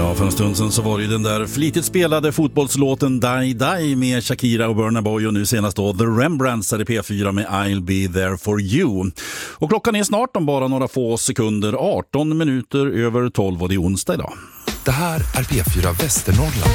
Ja, för en stund sedan så var det ju den där flitigt spelade fotbollslåten Die Die med Shakira och Burna Boy, och nu senast då The Rembrandts i P4 med I'll Be There For You. Och klockan är snart om bara några få sekunder 18 minuter över 12 och det är onsdag idag. Det här är P4 Västernorrland.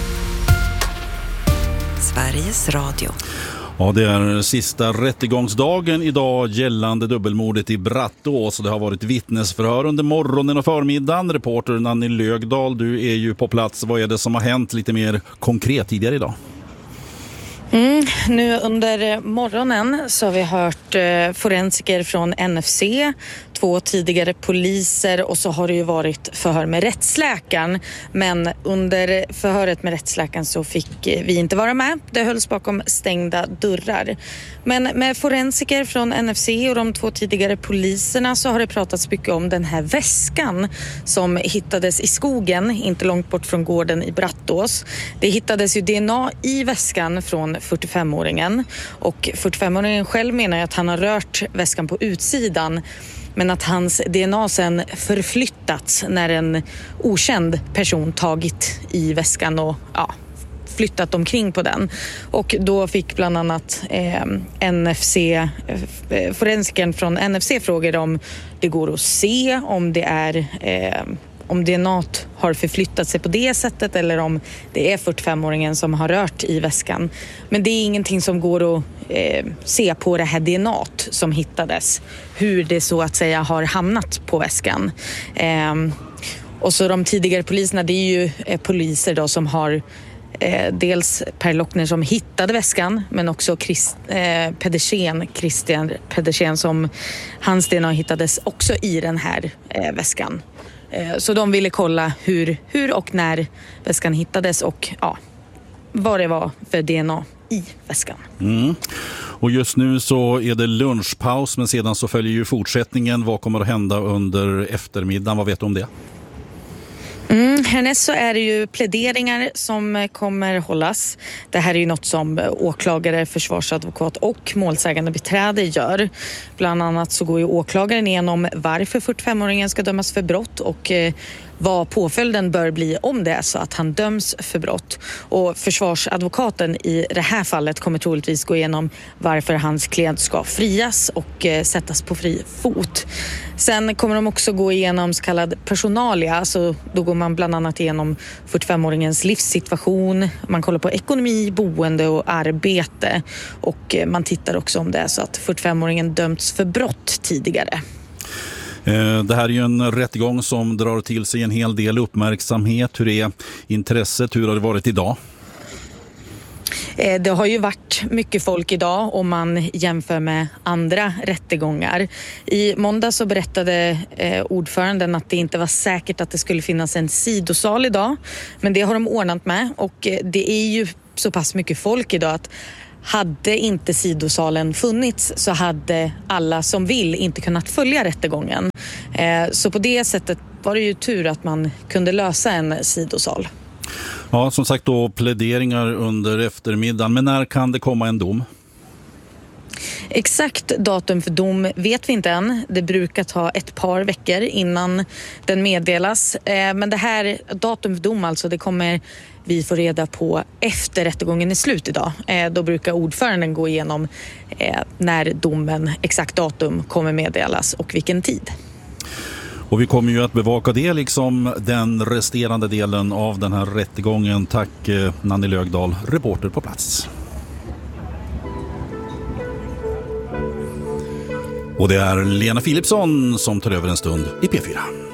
Sveriges Radio. Ja, det är sista rättegångsdagen idag gällande dubbelmordet i Brattås. Det har varit vittnesförhör under morgonen och förmiddagen. Reporter Nanny Lögdahl, du är ju på plats. Vad är det som har hänt lite mer konkret tidigare idag? Nu under morgonen så har vi hört forensiker från NFC, 2 tidigare poliser, och så har det ju varit förhör med rättsläkaren. Men under förhöret med rättsläkaren så fick vi inte vara med. Det hölls bakom stängda dörrar. Men med forensiker från NFC och de 2 tidigare poliserna så har det pratats mycket om den här väskan som hittades i skogen, inte långt bort från gården i Brattås. Det hittades ju DNA i väskan från 45-åringen, och 45-åringen själv menar att han har rört väskan på utsidan, men att hans DNA sen förflyttats när en okänd person tagit i väskan och flyttat omkring på den. Och då fick bland annat forensikern från NFC frågor om det går att se om det är om DNA har förflyttat sig på det sättet eller om det är 45-åringen som har rört i väskan. Men det är ingenting som går att se på det här DNA som hittades, hur det så att säga har hamnat på väskan. Och så de tidigare poliserna, det är ju poliser då som har dels Per Lockner som hittade väskan, men också Christian Pedersen som hans DNA hittades också i den här väskan. Så de ville kolla hur och när väskan hittades och vad det var för DNA i väskan. Och just nu så är det lunchpaus, men sedan så följer ju fortsättningen. Vad kommer att hända under eftermiddagen? Vad vet du om det? Härnäst så är det ju pläderingar som kommer hållas. Det här är ju något som åklagare, försvarsadvokat och målsägande beträde gör. Bland annat så går ju åklagaren igenom varför 45-åringen ska dömas för brott och vad påföljden bör bli om det är så att han döms för brott. Och försvarsadvokaten i det här fallet kommer troligtvis gå igenom varför hans klient ska frias och sättas på fri fot. Sen kommer de också gå igenom så kallad personalia, alltså då går man bland annat igenom 45-åringens livssituation, man kollar på ekonomi, boende och arbete, och man tittar också om det är så att 45-åringen dömts för brott tidigare. Det här är ju en rättegång som drar till sig en hel del uppmärksamhet. Hur är intresset? Hur har det varit idag? Det har ju varit mycket folk idag om man jämför med andra rättegångar. I måndag så berättade ordföranden att det inte var säkert att det skulle finnas en sidosal idag. Men det har de ordnat med, och det är ju så pass mycket folk idag att hade inte sidosalen funnits så hade alla som vill inte kunnat följa rättegången. Så på det sättet var det ju tur att man kunde lösa en sidosal. Ja, som sagt då pläderingar under eftermiddagen. Men när kan det komma en dom? Exakt datum för dom vet vi inte än. Det brukar ta ett par veckor innan den meddelas. Men det här datum för dom alltså, det kommer vi få reda på efter rättegången är slut idag. Då brukar ordföranden gå igenom när domen, exakt datum, kommer meddelas och vilken tid. Och vi kommer ju att bevaka det liksom den resterande delen av den här rättegången. Tack Nanny Lögdahl, reporter på plats. Och det är Lena Philipsson som tar över en stund i P4.